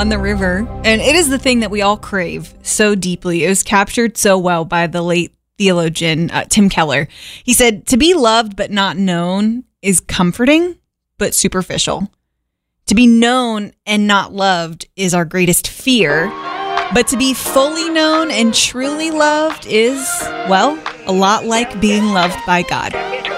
on the river. And it is the thing that we all crave so deeply. It was captured so well by the late theologian Tim Keller. He said, to be loved but not known is comforting but superficial. To be known and not loved is our greatest fear. But to be fully known and truly loved is, well, a lot like being loved by God.